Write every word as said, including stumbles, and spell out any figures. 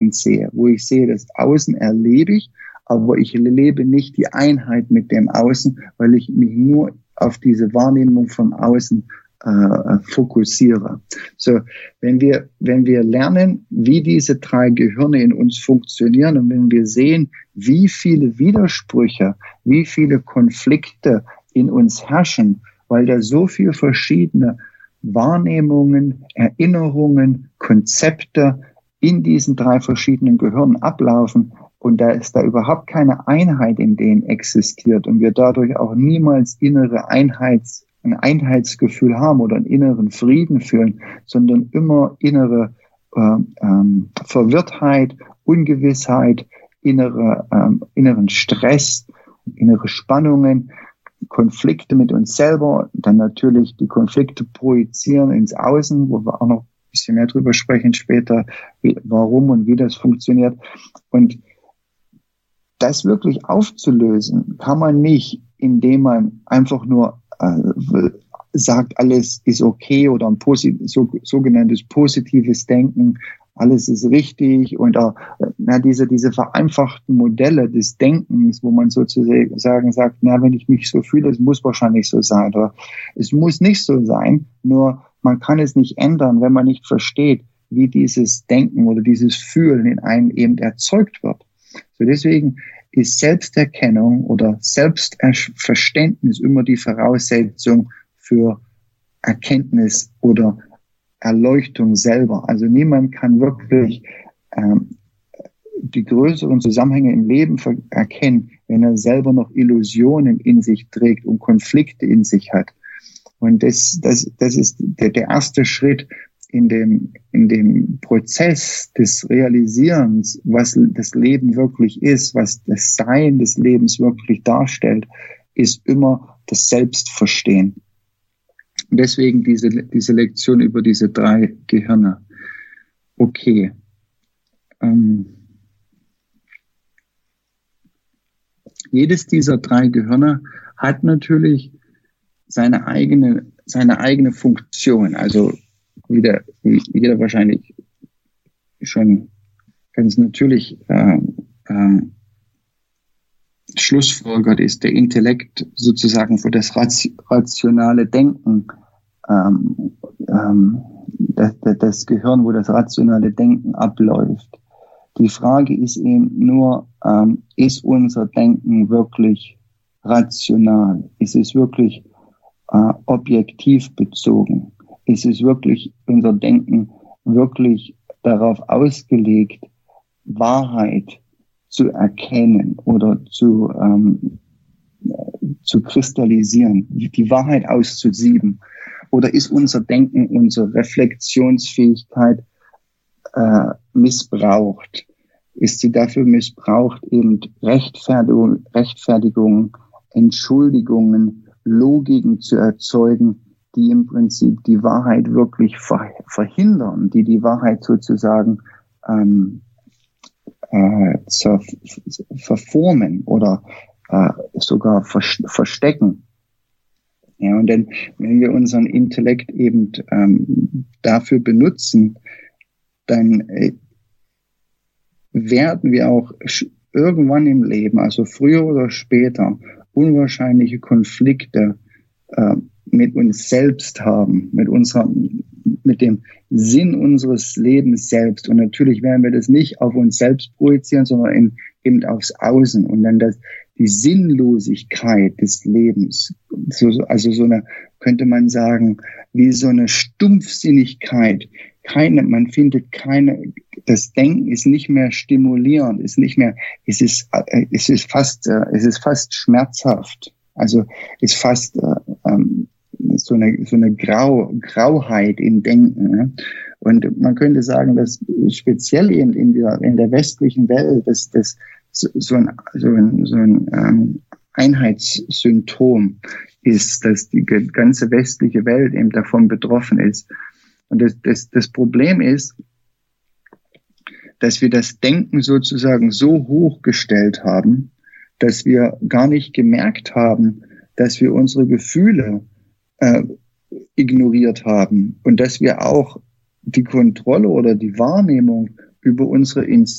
Außen sehe, wo ich sehe, das Außen erlebe ich, aber ich lebe nicht die Einheit mit dem Außen, weil ich mich nur auf diese Wahrnehmung vom Außen äh, fokussiere. So, wenn wir, wenn wir lernen, wie diese drei Gehirne in uns funktionieren und wenn wir sehen, wie viele Widersprüche, wie viele Konflikte in uns herrschen, weil da so viel verschiedene Wahrnehmungen, Erinnerungen, Konzepte in diesen drei verschiedenen Gehirnen ablaufen und da ist da überhaupt keine Einheit in denen existiert und wir dadurch auch niemals innere Einheits, ein Einheitsgefühl haben oder einen inneren Frieden fühlen, sondern immer innere äh, ähm, Verwirrtheit, Ungewissheit, innere, ähm, inneren Stress, innere Spannungen, Konflikte mit uns selber, dann natürlich die Konflikte projizieren ins Außen, wo wir auch noch ein bisschen mehr drüber sprechen später, wie, warum und wie das funktioniert. Und das wirklich aufzulösen, kann man nicht, indem man einfach nur äh, sagt, alles ist okay oder ein posit- so, sogenanntes positives Denken, alles ist richtig und äh, na, diese, diese vereinfachten Modelle des Denkens, wo man sozusagen sagt, na, wenn ich mich so fühle, es muss wahrscheinlich so sein oder es muss nicht so sein, nur man kann es nicht ändern, wenn man nicht versteht, wie dieses Denken oder dieses Fühlen in einem eben erzeugt wird. So deswegen ist Selbsterkennung oder Selbstverständnis immer die Voraussetzung für Erkenntnis oder Erleuchtung selber. Also niemand kann wirklich ähm, die größeren Zusammenhänge im Leben erkennen, wenn er selber noch Illusionen in sich trägt und Konflikte in sich hat. Und das, das, das ist der, der erste Schritt in dem, in dem Prozess des Realisierens, was das Leben wirklich ist, was das Sein des Lebens wirklich darstellt, ist immer das Selbstverstehen. Und deswegen diese, diese Lektion über diese drei Gehirne. Okay. Ähm, jedes dieser drei Gehirne hat natürlich seine eigene, seine eigene Funktion. Also wie, der, wie jeder wahrscheinlich schon ganz natürlich äh, äh, schlussfolgert, ist der Intellekt sozusagen für das rationale Denken, ähm, ähm, das, das Gehirn, wo das rationale Denken abläuft. Die Frage ist eben nur, ähm, ist unser Denken wirklich rational? Ist es wirklich äh, objektiv bezogen? Ist es wirklich unser Denken wirklich darauf ausgelegt, Wahrheit zu erkennen oder zu, ähm, zu kristallisieren, die Wahrheit auszusieben? Oder ist unser Denken, unsere Reflexionsfähigkeit äh, missbraucht? Ist sie dafür missbraucht, eben Rechtfertigung, Rechtfertigungen, Entschuldigungen, Logiken zu erzeugen, die im Prinzip die Wahrheit wirklich ver- verhindern, die die Wahrheit sozusagen ähm, äh, zur, verformen oder äh, sogar vers- verstecken. Ja, und dann, wenn wir unseren Intellekt eben ähm, dafür benutzen, dann äh, werden wir auch sch- irgendwann im Leben, also früher oder später, unwahrscheinliche Konflikte äh, mit uns selbst haben, mit unserer, mit dem Sinn unseres Lebens selbst. Und natürlich werden wir das nicht auf uns selbst projizieren, sondern in, eben aufs Außen. Und dann das, die Sinnlosigkeit des Lebens, so, also so eine, könnte man sagen, wie so eine Stumpfsinnigkeit. Keine, man findet keine, das Denken ist nicht mehr stimulierend, ist nicht mehr, es ist, es ist fast, es ist fast schmerzhaft. Also ist fast äh, ähm, so eine so eine Grau, Grauheit im Denken. Ne? Und man könnte sagen, dass speziell in, in, der, in der westlichen Welt das, das so, so ein, so ein, so ein ähm, Einheitssymptom ist, dass die ganze westliche Welt eben davon betroffen ist. Und das, das, das Problem ist, dass wir das Denken sozusagen so hochgestellt haben, dass wir gar nicht gemerkt haben, dass wir unsere Gefühle äh, ignoriert haben und dass wir auch die Kontrolle oder die Wahrnehmung über unsere Instinkte